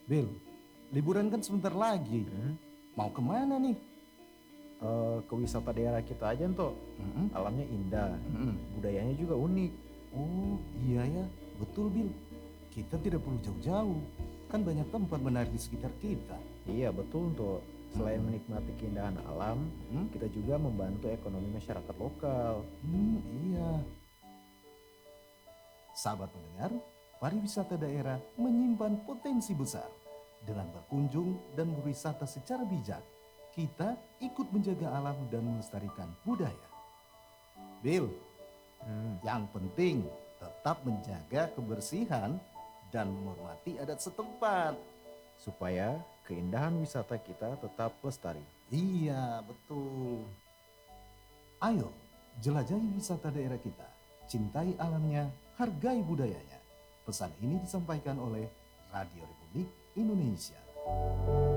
Bil, liburan kan sebentar lagi. Hmm? Mau kemana nih? Ke wisata daerah kita aja Nto. Mm-mm, Alamnya indah, mm-mm. budayanya juga unik. Oh iya ya, betul Bil. Kita tidak perlu jauh-jauh. Kan banyak tempat menarik di sekitar kita. Iya betul Nto. Selain Mm-mm, menikmati keindahan alam, mm-mm. kita juga membantu ekonomi masyarakat lokal. Iya. Sahabat pendengar, pariwisata daerah menyimpan potensi besar. Dengan berkunjung dan berwisata secara bijak, kita ikut menjaga alam dan melestarikan budaya. Bill, Hmm. yang penting tetap menjaga kebersihan dan menghormati adat setempat. Supaya keindahan wisata kita tetap lestari. Iya, betul. Ayo, jelajahi wisata daerah kita. Cintai alamnya, hargai budayanya. Pesan ini disampaikan oleh Radio Republik Indonesia.